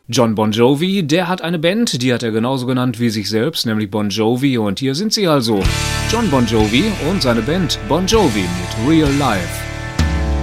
John Bon Jovi, der hat eine Band, die hat er genauso genannt wie sich selbst, nämlich Bon Jovi, und hier sind sie also. John Bon Jovi und seine Band Bon Jovi mit Real Life.